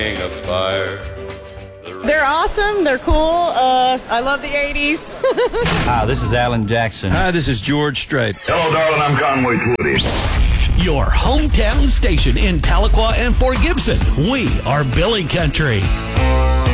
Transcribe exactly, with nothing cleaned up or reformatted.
of fire. They're awesome. They're cool. Uh, I love the eighties. Hi, this is Alan Jackson. Hi, this is George Strait. Hello, darling. I'm Conway Twitty. Your hometown station in Tahlequah and Fort Gibson. We are Billy Country.